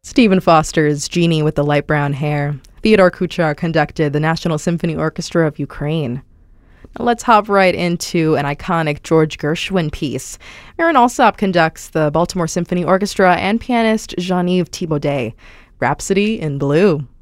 Stephen Foster's Genie with the Light Brown Hair. Fyodor Kuchar conducted the National Symphony Orchestra of Ukraine. Now let's hop right into an iconic George Gershwin piece. Marin Alsop conducts the Baltimore Symphony Orchestra and pianist Jean-Yves Thibaudet. Rhapsody in Blue.